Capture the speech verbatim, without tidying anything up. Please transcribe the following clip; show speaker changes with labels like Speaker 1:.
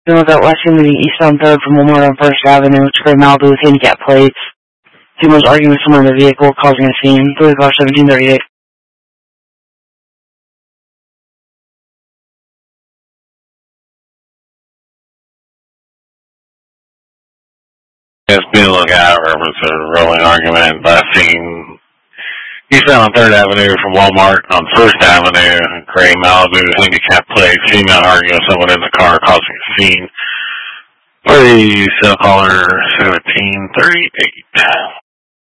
Speaker 1: Then with that last team leaving eastbound third from Walmart on First Avenue to Gray Malibu with handicap plates. Team was arguing with someone in the vehicle, causing a scene. Three car seventeen thirty-eight.
Speaker 2: Just be a lookout. Reference a rolling argument by scene. Eastbound on Third Avenue from Walmart on First Avenue. Gray Malibu handicap plate. Female arguing with someone in the car, causing a scene. Please, cell caller seventeen thirty-eight.